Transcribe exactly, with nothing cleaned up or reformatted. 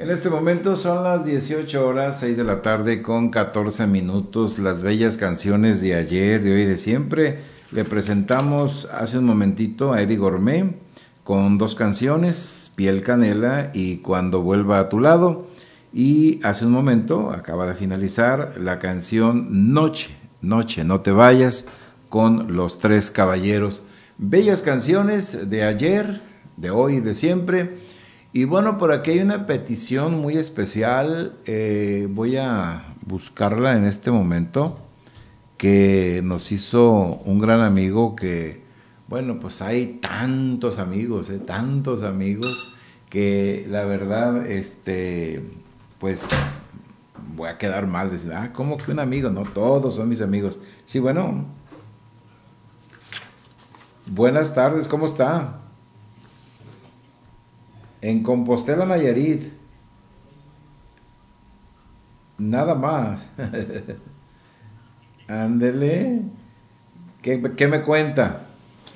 En este momento son las dieciocho horas, seis de la tarde con catorce minutos. Las bellas canciones de ayer, de hoy y de siempre. Le presentamos hace un momentito a Eddie Gourmet con dos canciones, Piel Canela y Cuando vuelva a tu lado. Y hace un momento acaba de finalizar la canción Noche, Noche, no te vayas, con Los Tres Caballeros. Bellas canciones de ayer, de hoy y de siempre. Y bueno, por aquí hay una petición muy especial, eh, voy a buscarla en este momento, que nos hizo un gran amigo que, bueno, pues hay tantos amigos, eh, tantos amigos, que la verdad, este, pues voy a quedar mal, decir, ah, ¿cómo que un amigo? No, todos son mis amigos. Sí, bueno, buenas tardes, ¿cómo está? En Compostela, Nayarit, nada más. Ándele. ¿Qué, ¿Qué me cuenta?